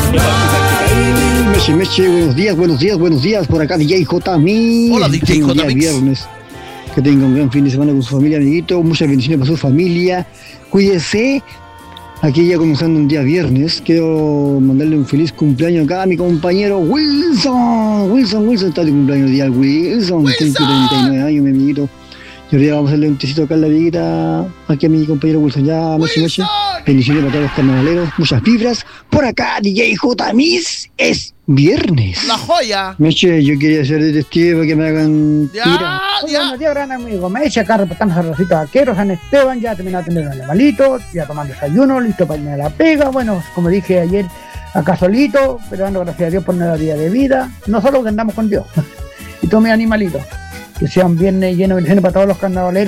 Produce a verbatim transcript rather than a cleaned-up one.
Meche, Meche, buenos días, buenos días, buenos días. Por acá D J J Mix. Hola D J J Mix. Viernes. Que tenga un gran fin de semana con su familia, amiguito. Muchas bendiciones para su familia. Cuídese. Aquí ya comenzando un día viernes. Quiero mandarle un feliz cumpleaños acá a mi compañero Wilson. Wilson, Wilson, está de cumpleaños el día Wilson. Wilson. treinta y nueve años, mi amiguito. Y hoy día vamos a hacerle un tecito acá en la viguita. Aquí a mi compañero Wilson. Ya, Meche, Meche. Bendiciones para todos los carnavaleros. Muchas vibras. Por acá, D J J Mix. Es viernes. La joya. Meche, yo quería ser detective para que me hagan Ya, tira. ya. Buenos días, gran amigo. Me echa acá reportando a Rosita Vaquero, San Esteban, ya terminado de tener los animalitos, ya tomando desayuno, listo para irme a la pega. Bueno, como dije ayer, acá solito, pero dando gracias a Dios por nueva día de vida. No solo que andamos con Dios, y todos mis animalitos. Que sean viernes llenos de bendiciones para todos los carnavaleros.